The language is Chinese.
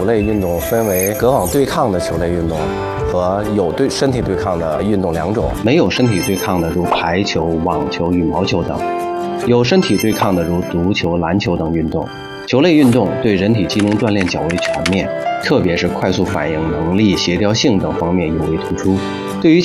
球类运动分为隔网对抗的球类运动和有身体对抗的运动两种。没有身体对抗的如排球、网球、羽毛球等，有身体对抗的如足球、篮球等运动。球类运动对人体机能锻炼较为全面，特别是快速反应能力、协调性等方面尤为突出。对于